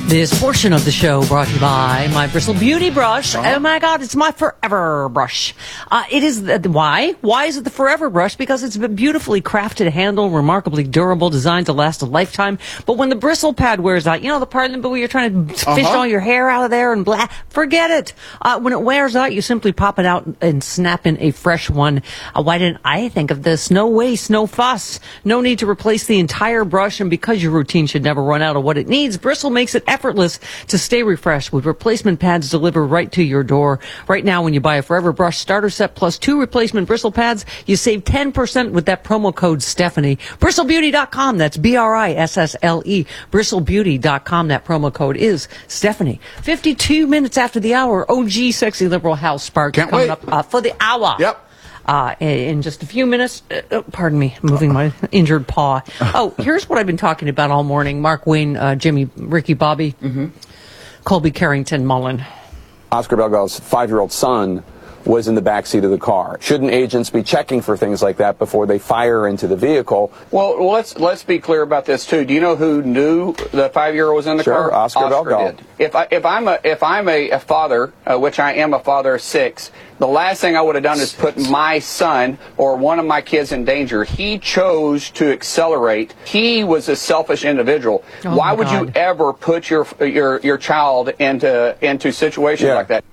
This portion of the show brought to you by my Bristle Beauty Brush. Oh my God, it's my forever brush. It is why? Why is it the forever brush? Because it's a beautifully crafted handle, remarkably durable, designed to last a lifetime. But when the bristle pad wears out, you know the part of the where you're trying to fish all your hair out of there and blah, forget it. When it wears out, you simply pop it out and snap in a fresh one. Why didn't I think of this? No waste, no fuss, no need to replace the entire brush. And because your routine should never run out of what it needs, Bristle makes it effortless to stay refreshed with replacement pads delivered right to your door. Right now, when you buy a Forever Brush starter set plus 2 replacement bristle pads, you save 10% with that promo code Stephanie. BristleBeauty.com. That's BRISSLE. BristleBeauty.com. That promo code is Stephanie. 52 minutes after the hour, OG Sexy Liberal House Sparks coming up for the hour. Yep. In just a few minutes, pardon me, moving my injured paw. Oh, here's what I've been talking about all morning. Mark Wayne, Jimmy, Ricky Bobby, Colby Carrington, Mullen. Oscar Belgal's 5-year-old son was in the backseat of the car. Shouldn't agents be checking for things like that before they fire into the vehicle? Well, let's be clear about this too. Do you know who knew the 5-year-old was in the car? Oscar Belgal did. If I'm a father, which I am a father of 6, the last thing I would have done is put my son or one of my kids in danger. He chose to accelerate. He was a selfish individual. Why would you ever put your child into situations like that?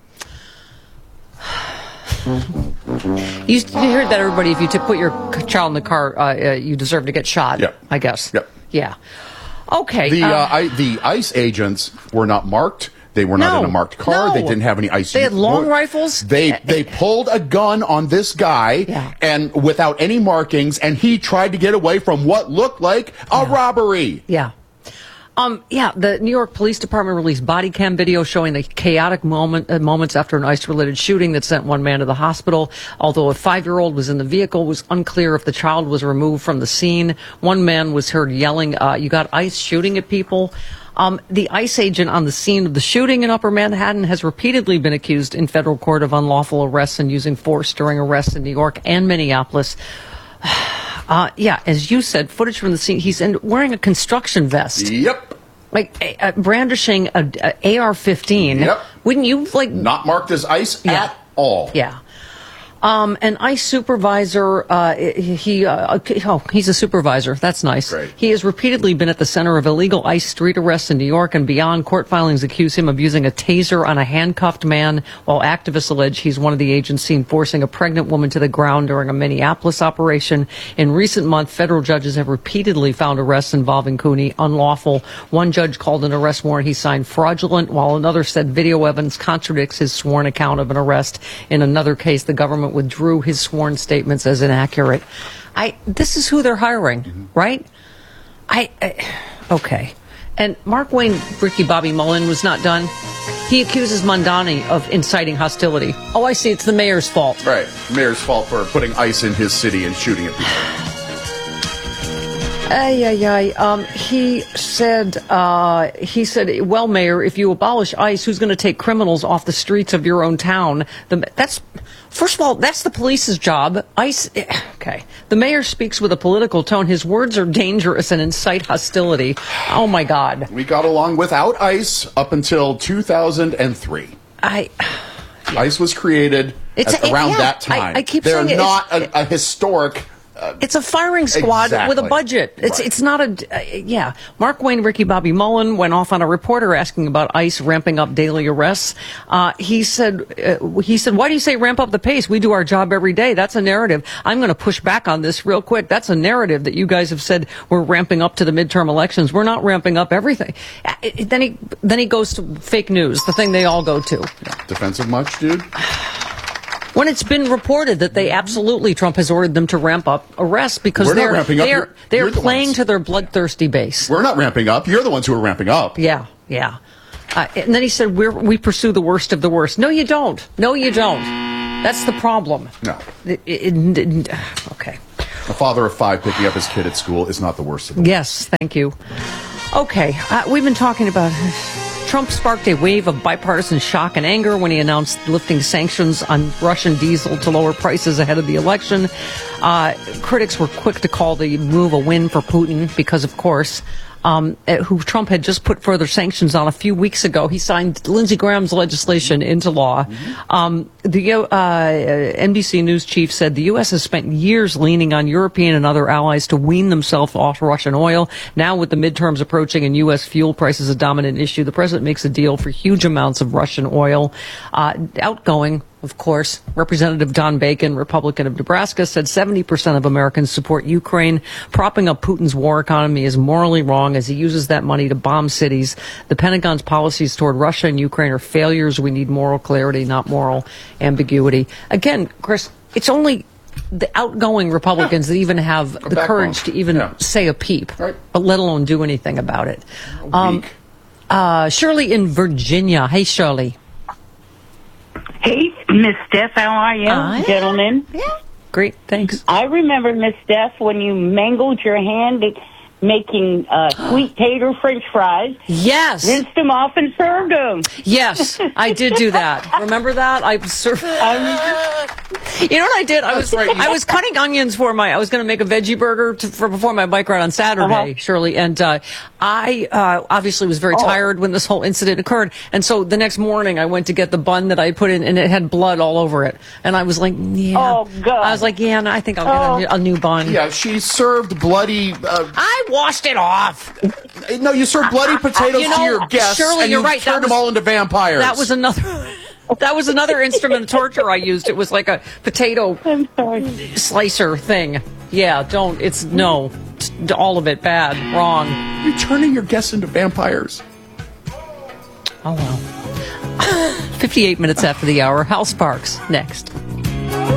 You heard that, everybody. If you put your child in the car, you deserve to get shot. Yep. I guess. Yep. Yeah. Okay. The ICE agents were not marked. They were not in a marked car. No. They didn't have any ICE. They had long rifles. They pulled a gun on this guy and without any markings, and he tried to get away from what looked like a robbery. Yeah. The New York Police Department released body cam video showing the chaotic moments after an ICE-related shooting that sent one man to the hospital. Although a 5-year-old was in the vehicle, it was unclear if the child was removed from the scene. One man was heard yelling, "You got ICE shooting at people." The ICE agent on the scene of the shooting in Upper Manhattan has repeatedly been accused in federal court of unlawful arrests and using force during arrests in New York and Minneapolis. As you said, footage from the scene, he's wearing a construction vest. Yep. Like brandishing a AR-15. Yep. Wouldn't you not marked as ICE at all? Yeah. An ICE supervisor, he's a supervisor. That's nice. Great. He has repeatedly been at the center of illegal ICE street arrests in New York and beyond. Court filings accuse him of using a taser on a handcuffed man, while activists allege he's one of the agents seen forcing a pregnant woman to the ground during a Minneapolis operation. In recent months, federal judges have repeatedly found arrests involving Cooney unlawful. One judge called an arrest warrant he signed fraudulent, while another said video evidence contradicts his sworn account of an arrest. In another case, the government withdrew his sworn statements as inaccurate. This is who they're hiring, right? Okay. And Mark Wayne, Ricky Bobby Mullen was not done. He accuses Mondani of inciting hostility. Oh, I see. It's the mayor's fault. Right. Mayor's fault for putting ICE in his city and shooting at people. He said, well, Mayor, if you abolish ICE, who's going to take criminals off the streets of your own town? First of all, that's the police's job. ICE, okay. The mayor speaks with a political tone. His words are dangerous and incite hostility. Oh, my God. We got along without ICE up until 2003. ICE was created around that time. I keep They're saying not a historic... It's a firing squad with a budget. It's not a Mark Wayne, Ricky Bobby Mullen went off on a reporter asking about ICE ramping up daily arrests. He said, why do you say ramp up the pace? We do our job every day. That's a narrative. I'm going to push back on this real quick. That's a narrative that you guys have said we're ramping up to the midterm elections. We're not ramping up everything. Then he goes to fake news, the thing they all go to. Defensive much, dude? When it's been reported that Trump has ordered them to ramp up arrests because they're playing to their bloodthirsty base. We're not ramping up. You're the ones who are ramping up. Yeah. And then he said, we pursue the worst of the worst. No, you don't. That's the problem. No. Okay. A father of 5 picking up his kid at school is not the worst of the worst. Yes, thank you. Okay, we've been talking about... Trump sparked a wave of bipartisan shock and anger when he announced lifting sanctions on Russian diesel to lower prices ahead of the election. Critics were quick to call the move a win for Putin because, of course, who Trump had just put further sanctions on a few weeks ago. He signed Lindsey Graham's legislation into law. The NBC News chief said the U.S. has spent years leaning on European and other allies to wean themselves off Russian oil. Now, with the midterms approaching and U.S. fuel prices a dominant issue, the president makes a deal for huge amounts of Russian oil. Outgoing, of course, Representative Don Bacon, Republican of Nebraska, said 70% of Americans support Ukraine. Propping up Putin's war economy is morally wrong as he uses that money to bomb cities. The Pentagon's policies toward Russia and Ukraine are failures. We need moral clarity, not moral ambiguity. Again, Chris, it's only the outgoing Republicans that even have the courage to even say a peep, but let alone do anything about it. Shirley in Virginia. Hey, Shirley. Hey, Miss Steph, how are you, gentlemen? Yeah, great, thanks. I remember, Miss Steph, when you mangled your hand at making sweet tater French fries. Yes. Rinsed them off and served them. Yes, I did do that. Remember that? I served. You know what I did? I was cutting onions I was going to make a veggie burger before my bike ride on Saturday, Shirley, and I obviously was very tired when this whole incident occurred, and so the next morning I went to get the bun that I put in, and it had blood all over it, and I was like, I was like, no, I think I'll get a new bun. Yeah, she served bloody. I washed it off. No, you served bloody potatoes to your guests, Shirley, and you're you right. turned them all into vampires. That was another instrument of torture I used. It was like a potato slicer thing. Yeah, all of it bad, wrong. You're turning your guests into vampires. Oh, well. 58 minutes after the hour. Hal Sparks, next.